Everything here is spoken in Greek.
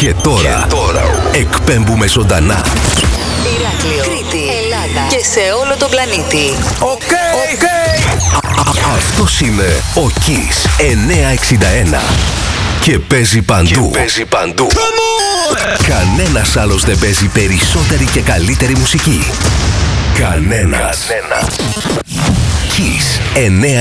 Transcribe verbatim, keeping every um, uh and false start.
Και τώρα, και τώρα εκπέμπουμε ζωντανά. Ηράκλειο, Κρήτη, Ελλάδα και σε όλο τον πλανήτη. Οκ, okay, οκ. Okay. Αυτός είναι ο Kiss εννιακόσια εξήντα ένα. Και παίζει παντού. Και παίζει παντού. Κανένας άλλος δεν παίζει περισσότερη και καλύτερη μουσική. Κανένας. Κανένας. Kiss εννιακόσια